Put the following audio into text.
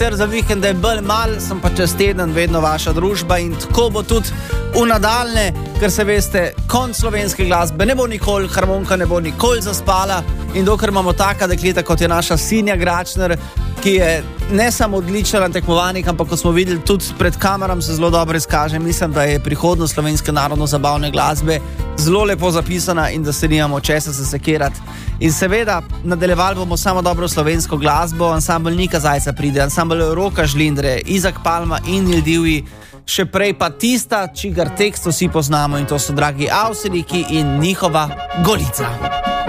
Ter za vikende bolj mal, sem pa čez teden vedno vaša družba in tako bo tudi v nadaljne, ker se veste, konc slovenske glasbe ne bo nikoli, harmonika ne bo nikoli zaspala in dokler imamo taka dekleta, kot je naša Sinja Gračner, ki je ne samo odlična na tekmovanjih, ampak kot smo videli tudi pred kameram se zelo dobro izkaže, mislim, da je prihodnost slovenske narodno-zabavne glasbe zelo lepo zapisana in da se nimamo česa se sekirati. In seveda, nadaljevali bomo samo dobro slovensko glasbo, ansambl Nika Zajca pride, ansambl Roka Žlindre, Izak Palma in Ildivji, še prej pa tista, čigar tekst vsi poznamo in to so dragi Avseniki in njihova Golica.